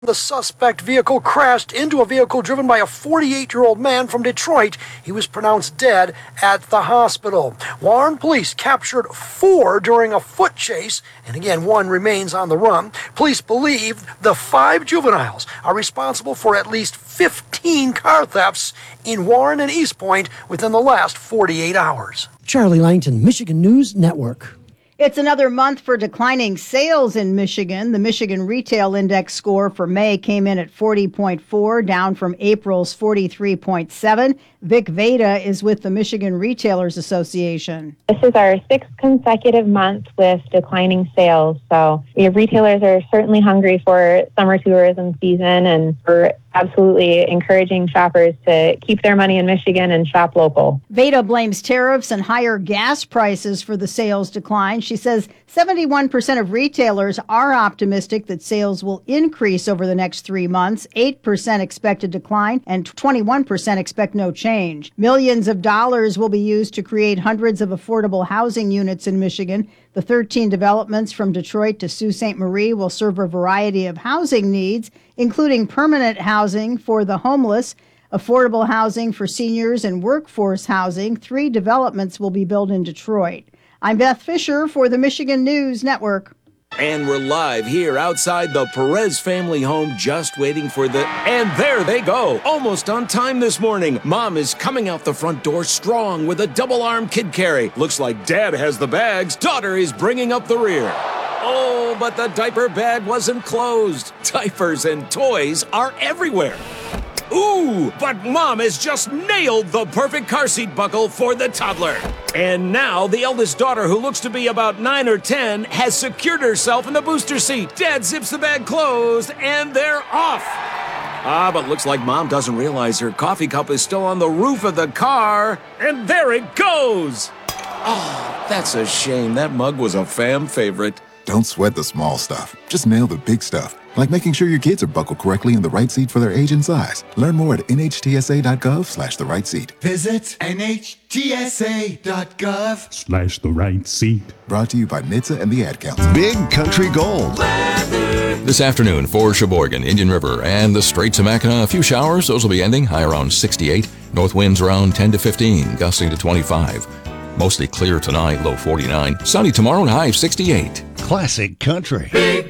The suspect vehicle crashed into a vehicle driven by a 48-year-old man from Detroit. He was pronounced dead at the hospital. Warren police captured 4 during a foot chase, and again, 1 remains on the run. Police believe the 5 juveniles are responsible for at least 15 car thefts in Warren and East Point within the last 48 hours. Charlie Langton, Michigan News Network. It's another month for declining sales in Michigan. The Michigan Retail Index score for May came in at 40.4, down from April's 43.7. Vic Veda is with the Michigan Retailers Association. This is our 6th consecutive month with declining sales. So retailers are certainly hungry for summer tourism season, and we're absolutely encouraging shoppers to keep their money in Michigan and shop local. Veda blames tariffs and higher gas prices for the sales decline. She says 71% of retailers are optimistic that sales will increase over the next 3 months. 8% expect a decline and 21% expect no change. Millions of dollars will be used to create hundreds of affordable housing units in Michigan. The 13 developments from Detroit to Sault Ste. Marie will serve a variety of housing needs, including permanent housing for the homeless, affordable housing for seniors, and workforce housing. 3 developments will be built in Detroit. I'm Beth Fisher for the Michigan News Network. And we're live here outside the Perez family home, just waiting for and there they go, almost on time this morning. Mom is coming out the front door strong with a double-arm kid carry. Looks like Dad has the bags. Daughter is bringing up the rear. Oh, but the diaper bag wasn't closed. Diapers and toys are everywhere. Ooh, but Mom has just nailed the perfect car seat buckle for the toddler. And now the eldest daughter, who looks to be about 9 or 10, has secured herself in the booster seat. Dad zips the bag closed, and they're off. But looks like Mom doesn't realize her coffee cup is still on the roof of the car. And there it goes. Oh, that's a shame. That mug was a fam favorite. Don't sweat the small stuff. Just nail the big stuff. Like making sure your kids are buckled correctly in the right seat for their age and size. Learn more at nhtsa.gov/the right seat. Visit nhtsa.gov/ the right seat. Brought to you by NHTSA and the Ad Council. Big Country Gold. This afternoon for Sheboygan, Indian River, and the Straits of Mackinac, a few showers. Those will be ending, high around 68. North winds around 10 to 15, gusting to 25. Mostly clear tonight, low 49. Sunny tomorrow and high 68. Classic Country. Big